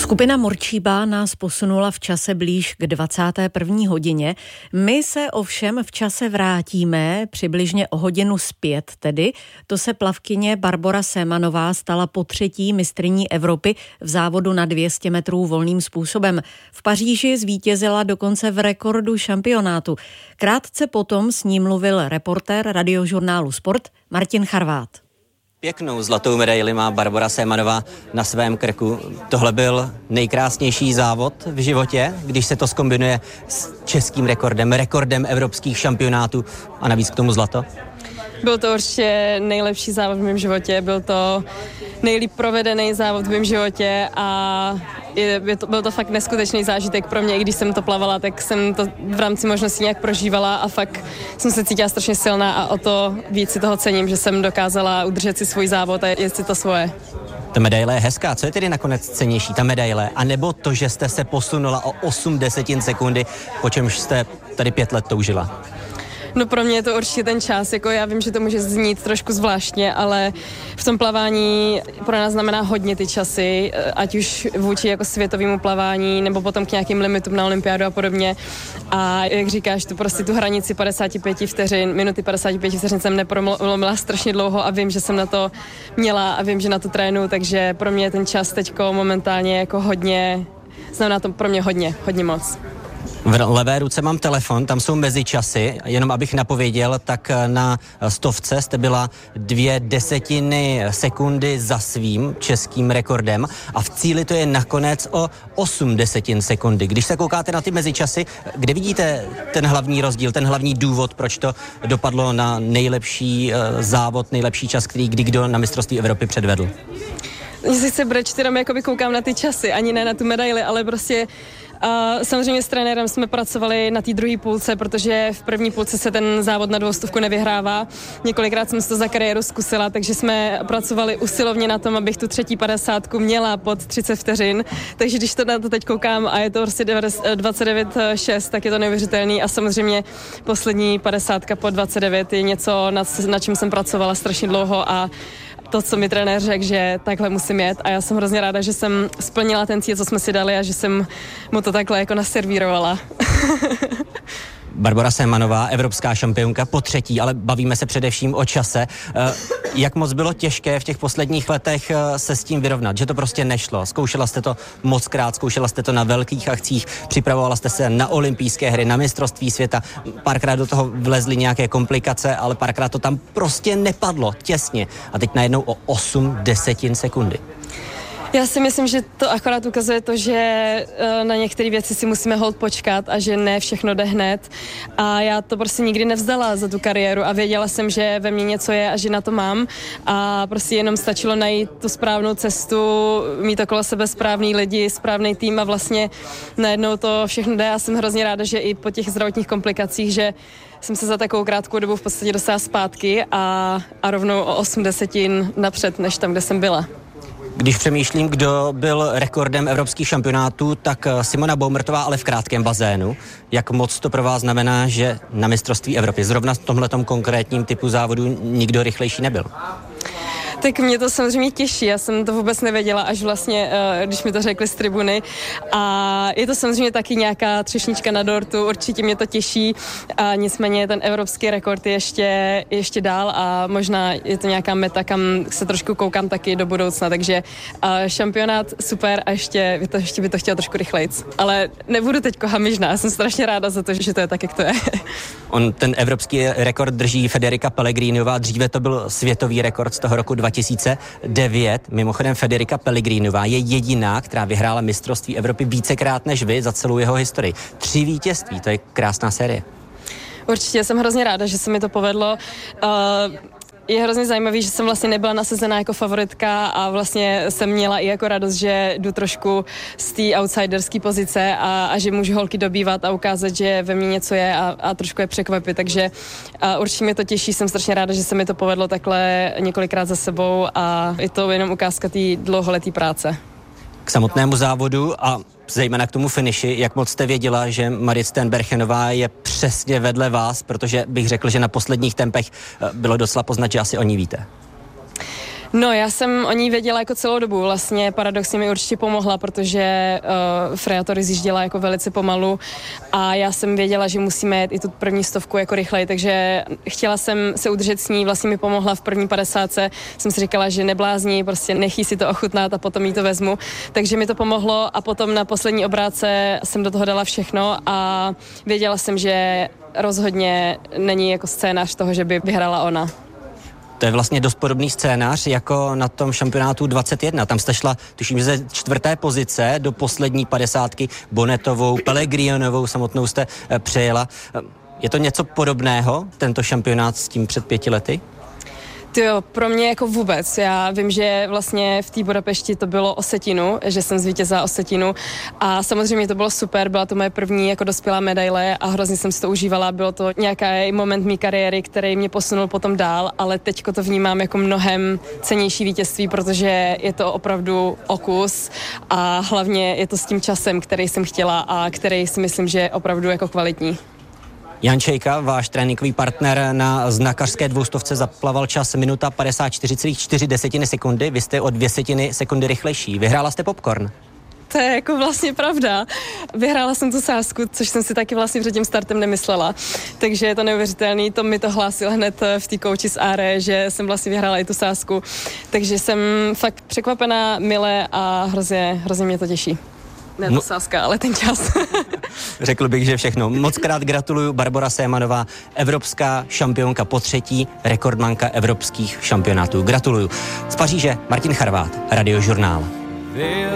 Skupina Morčíba nás posunula v čase blíž k 21. hodině. My se ovšem v čase vrátíme přibližně o hodinu zpět tedy. To se plavkyně Barbora Sémanová stala potřetí mistryní Evropy v závodu na 200 metrů volným způsobem. V Paříži zvítězila dokonce v rekordu šampionátu. Krátce potom s ní mluvil reportér radiožurnálu Sport Martin Charvát. Pěknou zlatou medaili má Barbora Sémanová na svém krku. Tohle byl nejkrásnější závod v životě, když se to zkombinuje s českým rekordem evropských šampionátů a navíc k tomu zlato. Byl to určitě nejlepší závod v mém životě, byl to nejlíp provedený závod v mém životě a byl to fakt neskutečný zážitek pro mě, i když jsem to plavala, tak jsem to v rámci možností nějak prožívala a fakt jsem se cítila strašně silná a o to víc si toho cením, že jsem dokázala udržet si svůj závod a jet si to svoje. Ta medaile je hezká, co je tedy nakonec cennější, ta medaile, anebo to, že jste se posunula o 0,8 sekundy, po čemž jste tady 5 let toužila? No pro mě je to určitě ten čas, jako já vím, že to může znít trošku zvláštně, ale v tom plavání pro nás znamená hodně ty časy, ať už vůči jako světovému plavání, nebo potom k nějakým limitům na olympiádu a podobně. A jak říkáš, tu hranici 55 vteřin, minuty 55 vteřin jsem neprolomila strašně dlouho a vím, že jsem na to měla a vím, že na to trénu, takže pro mě je ten čas teďko momentálně jako hodně, znamená to pro mě hodně moc. V levé ruce mám telefon, tam jsou mezičasy, jenom abych napověděl, tak na 100 jste byla 0,2 sekundy za svým českým rekordem a v cíli to je nakonec o 0,8 sekundy. Když se koukáte na ty mezičasy, kde vidíte ten hlavní rozdíl, ten hlavní důvod, proč to dopadlo na nejlepší závod, nejlepší čas, který kdy kdo na mistrovství Evropy předvedl? Mně se chce brečet, jenom jakoby koukám na ty časy, ani ne na tu medaili, ale prostě samozřejmě s trenérem jsme pracovali na té druhé půlce, protože v první půlce se ten závod na 200 nevyhrává. Několikrát jsem si to za kariéru zkusila, takže jsme pracovali usilovně na tom, abych tu třetí 50 měla pod 30 vteřin. Takže když to na to teď koukám a je to prostě 29,6, tak je to neuvěřitelný a samozřejmě poslední 50 pod 29 je něco, na čím jsem pracovala strašně dlouho a to, co mi trenér řekl, že takhle musím jet a já jsem hrozně ráda, že jsem splnila ten cíl, co jsme si dali a že jsem mu to takhle jako naservírovala. Barbora Sémanová, evropská šampionka potřetí, ale bavíme se především o čase. Jak moc bylo těžké v těch posledních letech se s tím vyrovnat, že to prostě nešlo? Zkoušela jste to mockrát, zkoušela jste to na velkých akcích, připravovala jste se na olympijské hry, na mistrovství světa, párkrát do toho vlezly nějaké komplikace, ale párkrát to tam prostě nepadlo, těsně. A teď najednou o 0,8 sekundy. Já si myslím, že to akorát ukazuje to, že na některé věci si musíme holt počkat a že ne všechno jde hned. A já to prostě nikdy nevzdala za tu kariéru a věděla jsem, že ve mně něco je a že na to mám. A prostě jenom stačilo najít tu správnou cestu, mít okolo sebe správný lidi, správný tým a vlastně najednou to všechno jde. Já jsem hrozně ráda, že i po těch zdravotních komplikacích, že jsem se za takovou krátkou dobu v podstatě dostala zpátky a rovnou o 80 napřed, než tam, kde jsem byla. Když přemýšlím, kdo byl rekordem evropských šampionátů, tak Simona Baumertová, ale v krátkém bazénu. Jak moc to pro vás znamená, že na mistrovství Evropy zrovna v tomhletom konkrétním typu závodu nikdo rychlejší nebyl? Tak mě to samozřejmě těší, já jsem to vůbec nevěděla, až vlastně, když mi to řekli z tribuny a je to samozřejmě taky nějaká třešnička na dortu, určitě mě to těší a nicméně ten evropský rekord je ještě dál a možná je to nějaká meta, kam se trošku koukám taky do budoucna, takže šampionát super a ještě by to chtělo trošku rychlejc, ale nebudu teďko hamižná, jsem strašně ráda za to, že to je tak, jak to je. On ten evropský rekord drží Federica Pellegrinová, dříve to byl světový rekord z toho roku 2009. Mimochodem Federica Pellegrinová je jediná, která vyhrála mistrovství Evropy vícekrát než vy za celou jeho historii. 3 vítězství, to je krásná série. Určitě, jsem hrozně ráda, že se mi to povedlo. Je hrozně zajímavý, že jsem vlastně nebyla nasazená jako favoritka a vlastně jsem měla i jako radost, že jdu trošku z té outsiderské pozice a že můžu holky dobývat a ukázat, že ve mně něco je a trošku je překvapit, takže určitě mě to těší, jsem strašně ráda, že se mi to povedlo takhle několikrát za sebou a je to jenom ukázka té dlouholeté práce. K samotnému závodu a zejména k tomu finiši, jak moc jste věděla, že Marit Steenbergenová je přesně vedle vás, protože bych řekl, že na posledních tempech bylo docela poznat, že asi o ní víte. No, já jsem o ní věděla jako celou dobu. Vlastně paradoxně mi určitě pomohla, protože Freja to rozjížděla jako velice pomalu a já jsem věděla, že musíme jet i tu první stovku jako rychleji, takže chtěla jsem se udržet s ní, vlastně mi pomohla v první 50. Jsem si říkala, že neblázní, prostě nechý si to ochutnat a potom jí to vezmu. Takže mi to pomohlo a potom na poslední obrátce jsem do toho dala všechno a věděla jsem, že rozhodně není jako scénář toho, že by vyhrála ona. To je vlastně dost podobný scénář jako na tom šampionátu 21. Tam jste šla, tuším, že ze 4. pozice do poslední 50. Bonnetovou, Pellegrionovou samotnou jste přejela. Je to něco podobného, tento šampionát s tím před 5 lety? Jo, pro mě jako vůbec. Já vím, že vlastně v té Budapešti to bylo Osetinu, že jsem zvítězila Osetinu a samozřejmě to bylo super, byla to moje první jako dospělá medaile a hrozně jsem si to užívala, bylo to nějaký moment mé kariéry, který mě posunul potom dál, ale teďko to vnímám jako mnohem cennější vítězství, protože je to opravdu o kus a hlavně je to s tím časem, který jsem chtěla a který si myslím, že je opravdu jako kvalitní. Jan Čejka, váš tréninkový partner na znakařské 200 zaplaval čas minuta 54,4 sekundy, vy jste o 0,2 sekundy rychlejší. Vyhrála jste popcorn. To je jako vlastně pravda. Vyhrála jsem tu sázku, což jsem si taky vlastně před tím startem nemyslela. Takže je to neuvěřitelný, to mi to hlásil hned v té kouči z Áre, že jsem vlastně vyhrála i tu sázku. Takže jsem fakt překvapená, milé a hrozně mě to těší. Ne to sázka, ale ten čas. Řekl bych, že všechno. Moc krát gratuluju. Barbora Sémanová, evropská šampionka po 3., rekordmanka evropských šampionátů. Gratuluju. Z Paříže Martin Charvát, Radiožurnál.